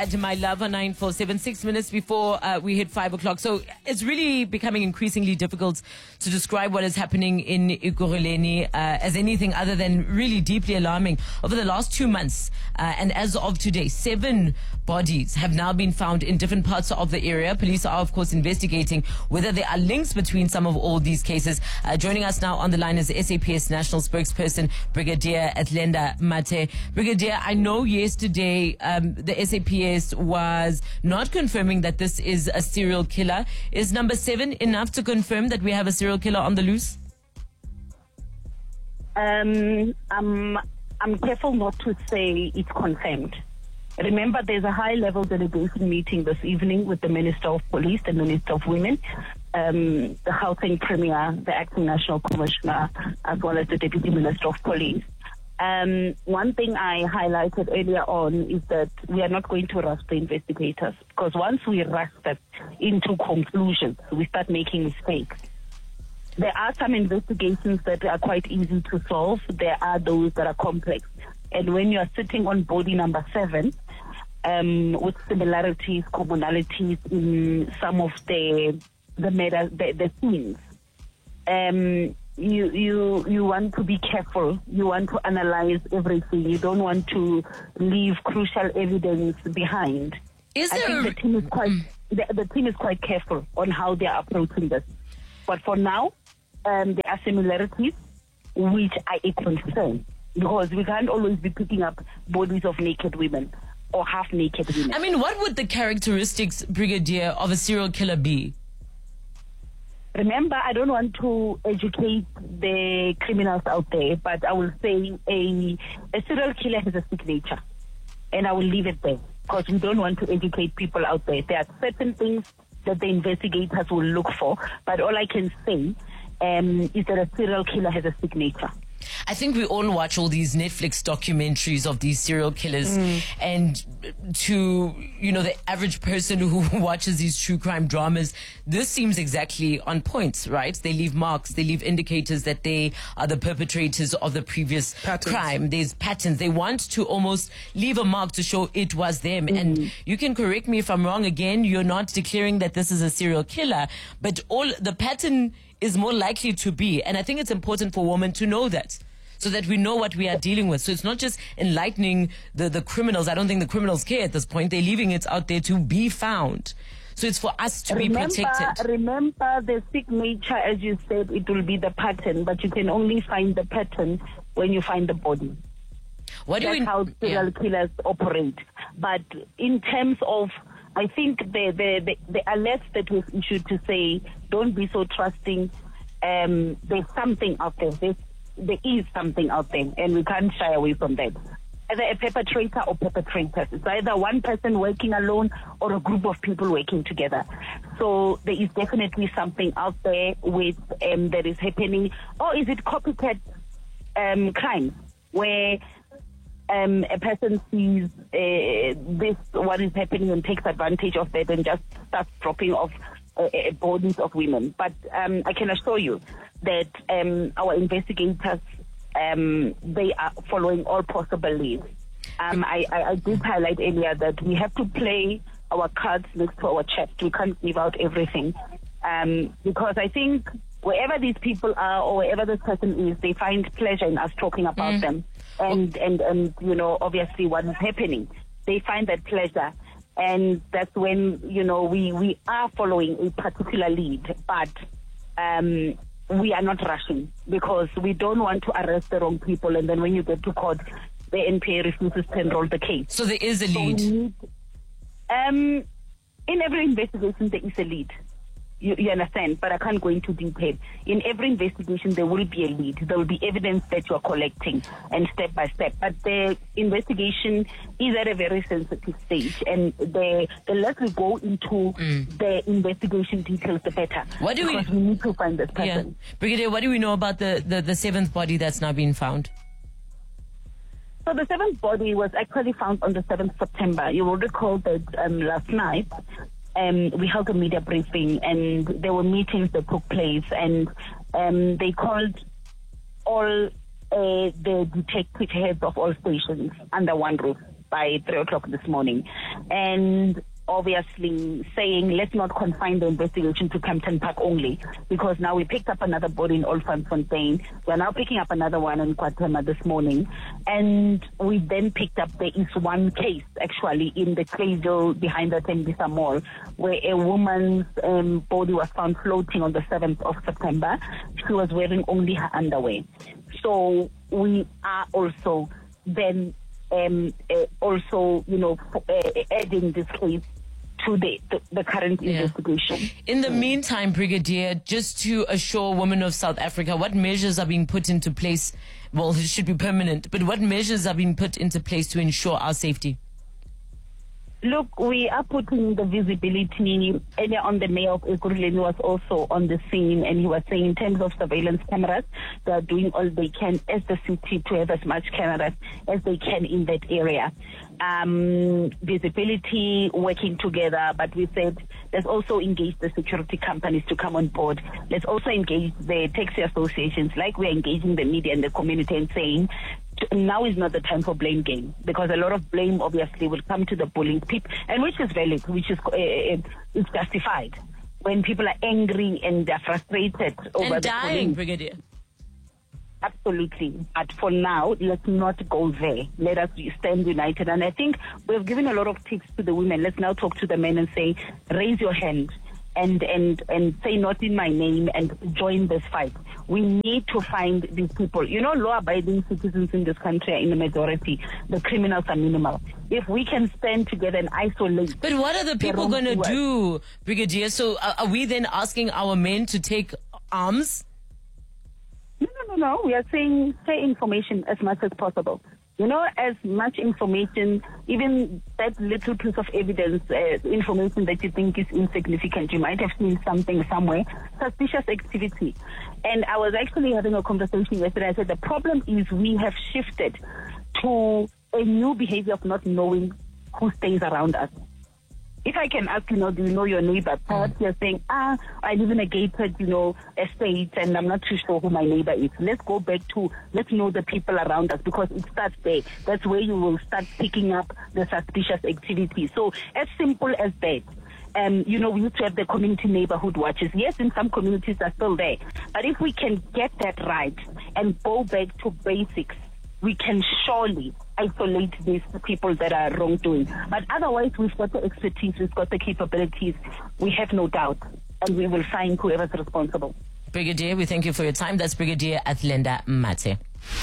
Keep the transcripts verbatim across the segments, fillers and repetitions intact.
At My Love on nine four seven, six minutes before uh, we hit five o'clock. So it's really becoming increasingly difficult to describe what is happening in Ekurhuleni uh, as anything other than really deeply alarming. Over the last two months, uh, and as of today, seven bodies have now been found in different parts of the area. Police are, of course, investigating whether there are links between some of all these cases. Uh, joining us now on the line is the S A P S National Spokesperson, Brigadier Athlenda Mathe. Brigadier, I know yesterday um, the S A P S was not confirming that this is a serial killer. Is number seven enough to confirm that we have a serial killer on the loose? Um, I'm, I'm careful not to say it's confirmed. Remember, there's a high-level delegation meeting this evening with the Minister of Police, the Minister of Women, um, the Gauteng Premier, the Acting National Commissioner, as well as the Deputy Minister of Police. Um, one thing I highlighted earlier on is that we are not going to rush the investigators, because once we rush them into conclusions, we start making mistakes. There are some investigations that are quite easy to solve. There are those that are complex. And when you are sitting on body number seven, um, with similarities, commonalities in some of the the meta, the, the scenes, um, you you you want to be careful. You want to analyze everything. You don't want to leave crucial evidence behind. Is I there think the team is quite the, the team is quite careful on how they are approaching this. But for now, um, there are similarities which are a concern, because we can't always be picking up bodies of naked women or half-naked women. I mean, what would the characteristics, Brigadier, of a serial killer be? Remember, I don't want to educate the criminals out there, but I will say a, a serial killer has a signature. And I will leave it there, because we don't want to educate people out there. There are certain things that the investigators will look for, but all I can say um, is that a serial killer has a signature. I think we all watch all these Netflix documentaries of these serial killers, mm. and to, you know, the average person who watches these true crime dramas, this seems exactly on point, right? They leave marks, they leave indicators that they are the perpetrators of the previous patterns. crime. There's patterns. They want to almost leave a mark to show it was them. Mm. And you can correct me if I'm wrong. Again, you're not declaring that this is a serial killer, but all the pattern is more likely to be. And I think it's important for women to know that, so that we know what we are dealing with. So it's not just enlightening the, the criminals. I don't think the criminals care at this point. They're leaving it out there to be found. So it's for us to remember, be protected. Remember the signature, as you said, it will be the pattern, but you can only find the pattern when you find the body. What do That's we, how serial yeah. killers operate. But in terms of, I think the, the, the, the alerts that we've issued to say, don't be so trusting, um, there's something out there. There's, there is something out there, and we can't shy away from that. Either a perpetrator or perpetrators. It's either one person working alone or a group of people working together. So there is definitely something out there with um, that is happening. Or is it copycat um, crimes, where um, a person sees uh, this, what is happening, and takes advantage of that and just starts dropping off uh, uh, bodies of women. But um, I can assure you that um, our investigators, um, they are following all possible leads. Um, I, I, I did highlight earlier that we have to play our cards next to our chest. We can't give out everything. Um, because I think wherever these people are, or wherever this person is, they find pleasure in us talking about mm. them. And, and, and, you know, obviously what is happening. They find that pleasure. And that's when, you know, we, we are following a particular lead. But um, we are not rushing, because we don't want to arrest the wrong people. And then when you get to court, the N P A refuses to enroll the case. So there is a lead? So need, um, in every investigation, there is a lead. You, you understand, but I can't go into detail. In every investigation, there will be a lead. There will be evidence that you are collecting, and step by step. But the investigation is at a very sensitive stage, and the, the less we go into mm. the investigation details, the better. What do because we, we need to find this person. Yeah. Brigadier, what do we know about the, the, the seventh body that's now been found? So the seventh body was actually found on the seventh of September. You will recall that um, last night, Um, we held a media briefing, and there were meetings that took place, and um, they called all uh, the detective heads of all stations under one roof. by three o'clock this morning. And obviously saying, let's not confine the investigation to Kempton Park only, because now we picked up another body in Olfanfontein. We're now picking up another one in Guatemala this morning. And we then picked up, there is one case actually in the cradle behind the Tembisa Mall, where a woman's um, body was found floating on the seventh of September. She was wearing only her underwear. So we are also then um, uh, also, you know, uh, adding this case to the, the, the current yeah. investigation. In the meantime, Brigadier, just to assure women of South Africa, what measures are being put into place? Well, it should be permanent, but what measures are being put into place to ensure our safety? Look, we are putting the visibility. Earlier on, the mayor of Ekurhuleni was also on the scene, and he was saying in terms of surveillance cameras, they are doing all they can as the city to have as much cameras as they can in that area. Um, visibility, working together, but we said let's also engage the security companies to come on board. Let's also engage the taxi associations, like we're engaging the media and the community and saying, now is not the time for blame game, because a lot of blame obviously will come to the bullying people, and which is valid, which is uh, is justified when people are angry and they're frustrated over and the dying, bullying. Brigadier. Absolutely, but for now, let's not go there. Let us stand united, and I think we've given a lot of tips to the women. Let's now talk to the men and say, raise your hand and and and say not in my name and join this fight. We need to find these people. You know, law-abiding citizens in this country are in the majority. The criminals are minimal. If we can stand together and isolate... But what are the people going to do, Brigadier? So uh, are we then asking our men to take arms? No, no, no, no. We are saying share information as much as possible. You know, as much information, even that little piece of evidence, uh, information that you think is insignificant, you might have seen something somewhere, suspicious activity. And I was actually having a conversation yesterday. I said the problem is we have shifted to a new behavior of not knowing who stays around us. If I can ask, you know, do you know your neighbor? Perhaps you're saying, ah, I live in a gated, you know, estate, and I'm not too sure who my neighbor is. Let's go back to, let's know the people around us, because it starts there. That's where you will start picking up the suspicious activity. So as simple as that. Um, you know, we used to have the community neighborhood watches. Yes, in some communities are still there. But if we can get that right and go back to basics, we can surely isolate these people that are wrongdoing. But otherwise, we've got the expertise, we've got the capabilities. We have no doubt, and we will find whoever's responsible. Brigadier, we thank you for your time. That's Brigadier Athlenda Mate.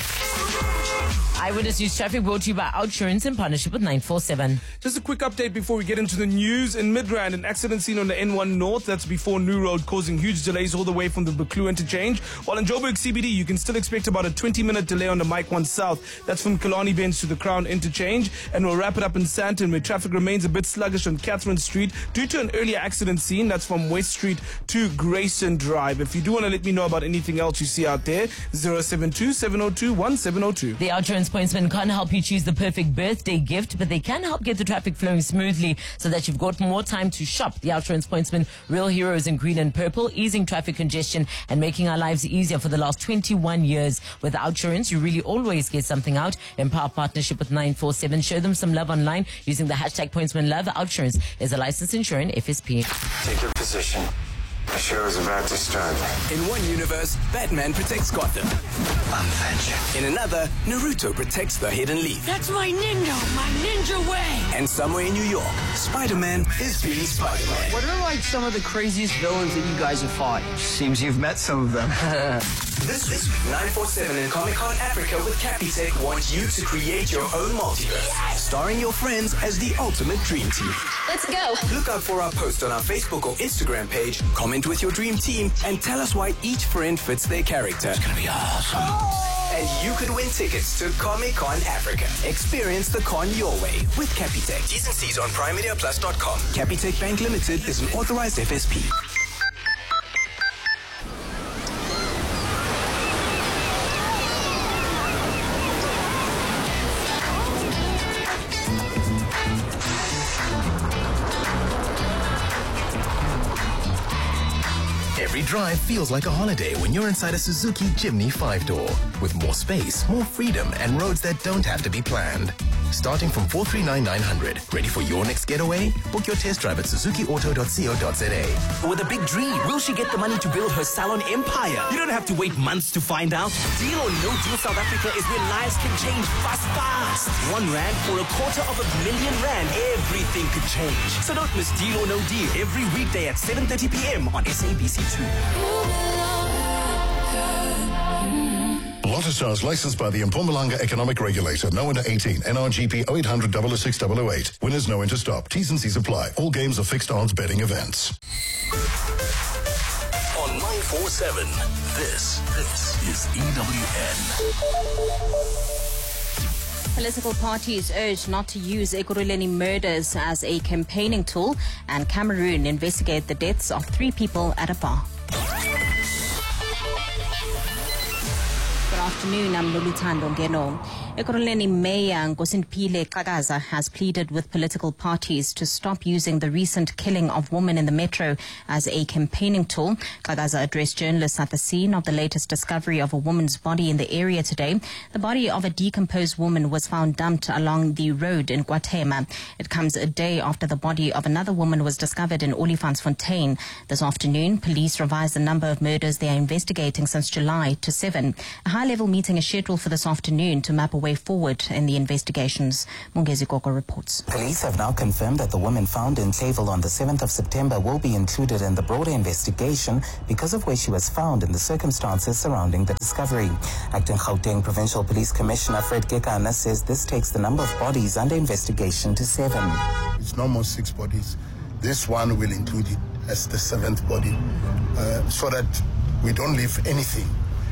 Eyewitness News Traffic brought to you by Outsurance in partnership with nine four seven. Just a quick update before we get into the news. In Midrand, an accident seen on the N one North, that's before New Road, causing huge delays all the way from the Buccleuch interchange. While in Joburg C B D, you can still expect about a twenty minute delay on the Mike one South. That's from Killarney Bench to the Crown interchange. And we'll wrap it up in Sandton, where traffic remains a bit sluggish on Catherine Street due to an earlier accident scene. That's from West Street to Grayson Drive. If you do want to let me know about anything else you see out there, zero seven two, seven zero two, one seven zero two. The Outsurance Pointsman can't help you choose the perfect birthday gift, but they can help get the traffic flowing smoothly so that you've got more time to shop. The Outsurance Pointsman, real heroes in green and purple, easing traffic congestion and making our lives easier for the last twenty-one years. With Outsurance, you really always get something out. In power partnership with nine four seven, show them some love online using the hashtag PointsmanLove. Outsurance is a licensed insurer F S P. Take your position. The show is about to start. In one universe, Batman protects Gotham. I'm vengeance. In another, Naruto protects the Hidden Leaf. That's my ninja, my ninja way. And somewhere in New York, Spider-Man is being Spider-Man. What are like some of the craziest villains that you guys have fought? Seems you've met some of them. This this week, nine four seven and Comic-Con Africa with Capitec want you to create your own multiverse, yes. Starring your friends as the ultimate dream team. Let's go. Look out for our post on our Facebook or Instagram page, comment with your dream team, and tell us why each friend fits their character. It's gonna be awesome. Oh. And you could win tickets to Comic-Con Africa. Experience the con your way with Capitec. T's and C's on prime media plus dot com. Capitec Bank Limited is an authorized F S P. Every drive feels like a holiday when you're inside a Suzuki Jimny five door. With more space, more freedom, and roads that don't have to be planned. starting from four three nine nine hundred. Ready for your next getaway? Book your test drive at suzuki auto dot co dot za. With a big dream, will she get the money to build her salon empire? You don't have to wait months to find out. Deal or No Deal South Africa is where lives can change fast, fast. One rand or a quarter of a million rand, everything could change. So don't miss Deal or No Deal every weekday at seven thirty p.m. on S A B C two. Lotto Stars licensed by the Mpumalanga Economic Regulator. No under eighteen. N R G P oh eight hundred, double oh six, double oh eight. Winners know when to stop. T's and C's apply. All games are fixed odds betting events. On nine four seven, this, this is E W N. Political parties urge not to use Ekurhuleni murders as a campaigning tool, and Cameroon investigate the deaths of three people at a bar. Good afternoon, I'm Lulutando Ngeno. Ekurhuleni Mayor Nkosindipile Xakaza has pleaded with political parties to stop using the recent killing of women in the metro as a campaigning tool. Xakaza addressed journalists at the scene of the latest discovery of a woman's body in the area today. The body of a decomposed woman was found dumped along the road in KwaThema. It comes a day after the body of another woman was discovered in Olifantsfontein. This afternoon, police revised the number of murders they are investigating since July to seven. A high-level meeting is scheduled for this afternoon to map a way forward in the investigations. Mungezi Koko reports. Police have now confirmed that the woman found in Clayville on the seventh of September will be included in the broader investigation because of where she was found and the circumstances surrounding the discovery. Acting Gauteng Provincial Police Commissioner Fred Kekana says this takes the number of bodies under investigation to seven. It's no more six bodies. This one will include it as the seventh body uh, so that we don't leave anything.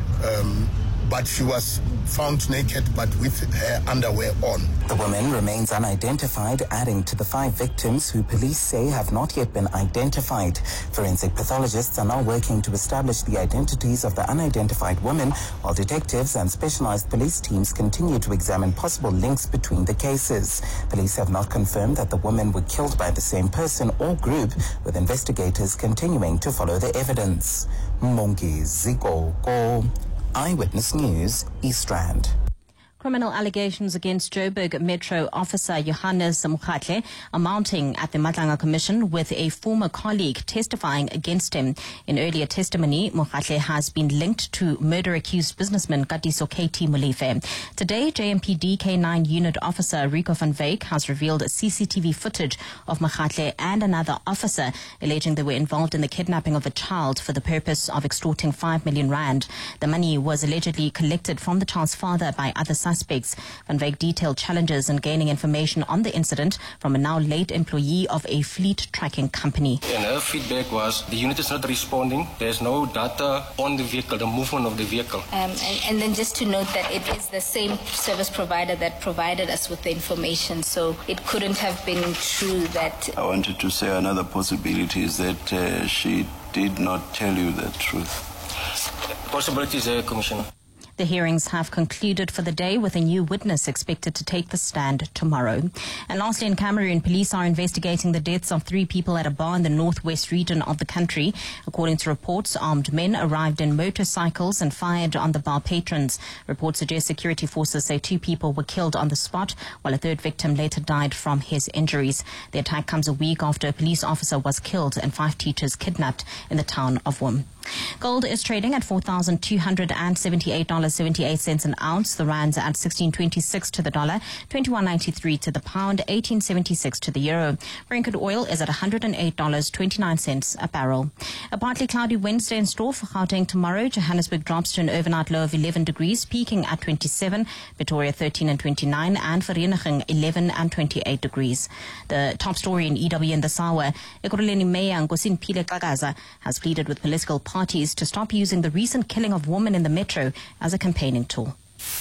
Um, But she was found naked, but with her underwear on. The woman remains unidentified, adding to the five victims who police say have not yet been identified. Forensic pathologists are now working to establish the identities of the unidentified women, while detectives and specialized police teams continue to examine possible links between the cases. Police have not confirmed that the women were killed by the same person or group, with investigators continuing to follow the evidence. Mongi Ziko Ko. Eyewitness News, East Rand. Criminal allegations against Joburg Metro officer Johannes Mokhatle are mounting at the Matlanga Commission, with a former colleague testifying against him. In earlier testimony, Mokhatle has been linked to murder-accused businessman Katiso K T Molefe. Today, J M P D K nine unit officer Rico van Wyk has revealed C C T V footage of Mokhatle and another officer alleging they were involved in the kidnapping of a child for the purpose of extorting five million rand. The money was allegedly collected from the child's father by other suspects. Van Wyk detailed challenges in gaining information on the incident from a now late employee of a fleet tracking company. And her feedback was the unit is not responding. There's no data on the vehicle, the movement of the vehicle. Um, and, and then just to note that it is the same service provider that provided us with the information, so it couldn't have been true that... I wanted to say another possibility is that uh, she did not tell you the truth. Possibilities, uh, Commissioner. The hearings have concluded for the day, with a new witness expected to take the stand tomorrow. And lastly, in Cameroon, police are investigating the deaths of three people at a bar in the northwest region of the country. According to reports, armed men arrived in motorcycles and fired on the bar patrons. Reports suggest security forces say two people were killed on the spot, while a third victim later died from his injuries. The attack comes a week after a police officer was killed and five teachers kidnapped in the town of Wum. Gold is trading at four thousand two hundred seventy-eight dollars and seventy-eight cents an ounce. The rand's at sixteen twenty-six to the dollar, twenty-one ninety-three to the pound, eighteen seventy-six to the euro. Brent crude oil is at one hundred eight dollars and twenty-nine cents a barrel. A partly cloudy Wednesday in store for Gauteng tomorrow. Johannesburg drops to an overnight low of eleven degrees, peaking at twenty-seven. Pretoria thirteen and twenty-nine, and Vereeniging eleven and twenty-eight degrees. The top story in E W N this hour: Ekurhuleni Mayor Nkosindipile Xakaza has pleaded with political parties to stop using the recent killing of women in the metro as a campaigning tool.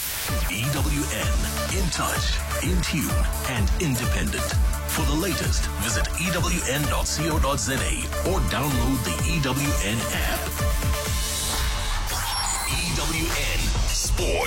E W N, in touch, in tune, and independent. For the latest, visit E W N dot co dot za or download the E W N app. E W N Sport.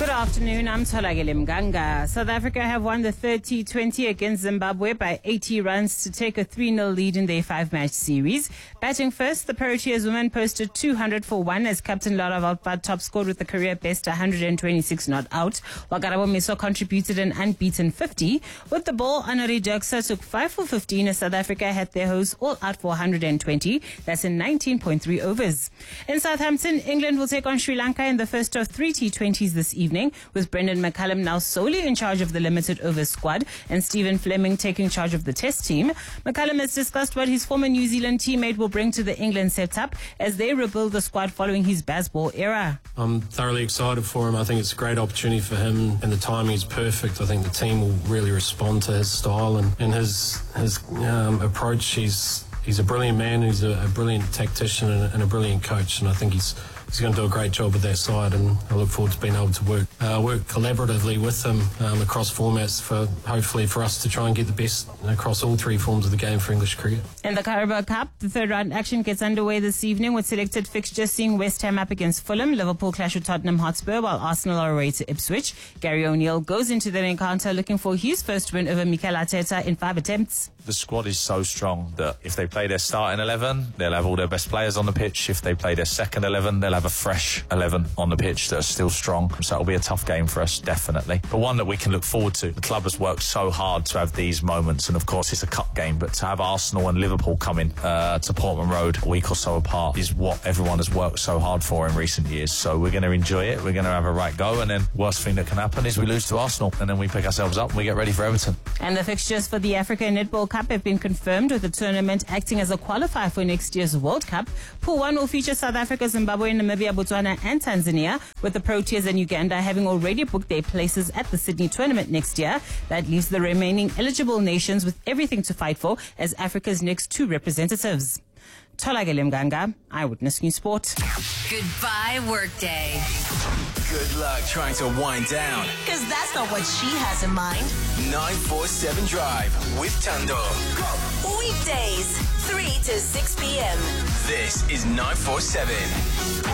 Good afternoon, I'm Tholakele Mganga. South Africa have won the third T twenty against Zimbabwe by eighty runs to take a three nil lead in their five-match series. Batting first, the Proteas women posted two hundred for one as Captain Laura Valpad top scored with a career best one hundred twenty-six not out, while Karabo Meso contributed an unbeaten fifty. With the ball, Anari Jaksa took five for fifteen as South Africa had their hosts all out for one hundred twenty. That's in nineteen point three overs. In Southampton, England will take on Sri Lanka in the first of three T twenties this evening, with Brendan McCullum now solely in charge of the limited overs squad and Stephen Fleming taking charge of the test team. McCullum has discussed what his former New Zealand teammate will bring to the England setup as they rebuild the squad following his Bazball era. I'm thoroughly excited for him. I think it's a great opportunity for him and the timing is perfect. I think the team will really respond to his style and, and his, his um, approach. He's He's a brilliant man, he's a, a brilliant tactician and a, and a brilliant coach, and I think he's he's going to do a great job with that side, and I look forward to being able to work uh, work collaboratively with him um, across formats for hopefully for us to try and get the best across all three forms of the game for English cricket. In the Carabao Cup, the third round action gets underway this evening with selected fixtures seeing West Ham up against Fulham, Liverpool clash with Tottenham Hotspur, while Arsenal are away to Ipswich. Gary O'Neill goes into the encounter looking for his first win over Mikel Arteta in five attempts. The squad is so strong that if they play their starting eleven, they'll have all their best players on the pitch. If they play their second eleven, they'll have a fresh eleven on the pitch that are still strong. So it'll be a tough game for us, definitely. But one that we can look forward to. The club has worked so hard to have these moments, and of course it's a cup game, but to have Arsenal and Liverpool coming uh, to Portman Road a week or so apart is what everyone has worked so hard for in recent years. So we're going to enjoy it. We're going to have a right go, and then worst thing that can happen is we lose to Arsenal, and then we pick ourselves up and we get ready for Everton. And the fixtures for the Africa Netball Cup have been confirmed, with the tournament acting as a qualifier for next year's World Cup. Pool one will feature South Africa, Zimbabwe, Namibia, Botswana and Tanzania, with the Proteas and Uganda having already booked their places at the Sydney tournament next year. That leaves the remaining eligible nations with everything to fight for as Africa's next two representatives. Tholakele Mganga, Eyewitness News Sport. Goodbye, workday. Good luck trying to wind down. Because that's not what she has in mind. nine four seven Drive with Tando. Go. Weekdays, three to six p.m. This is nine four seven.